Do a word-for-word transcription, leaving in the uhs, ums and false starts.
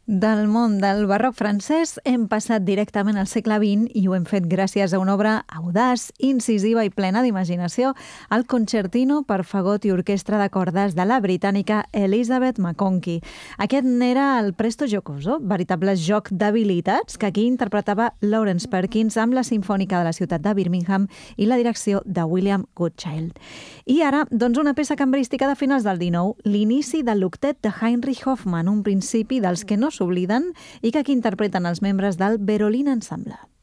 Del món del barroc francès hem passat directament al segle vint i ho hem fet gràcies a una obra audaç, incisiva i plena d'imaginació, el concertino per fagot i orquestra de cordes de la britànica Elizabeth McConkie. Aquest n'era el presto giocoso, veritable joc d'habilitats que aquí interpretava Lawrence Perkins amb la Simfònica de la ciutat de Birmingham i la direcció de William Goodchild. I ara, doncs una peça cambrística de finals del dinou, l'inici de l'octet de Heinrich Hoffmann, un principi dels que no s'obliden i que aquí interpreten els membres del Berolin Ensemble.